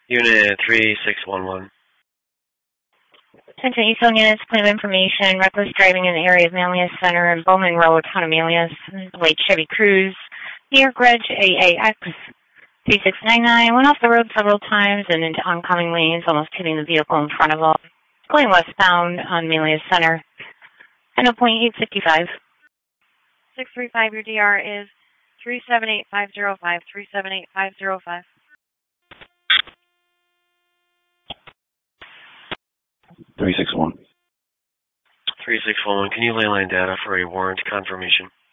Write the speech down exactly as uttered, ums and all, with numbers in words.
Unit three six one one. Attention East Zone units, point of information, reckless driving in the area of Manlius Center and Bowman Road, town of Manlius, late Chevy Cruise, New York Reg A A X three six nine nine, went off the road several times and into oncoming lanes, almost hitting the vehicle in front of him, going westbound on Manlius Center, and a point eight fifty-five. six three five, your D R is three seven eight five zero five, three seven eight five zero five. three six one. three six one one, can you ley line data for a warrant confirmation?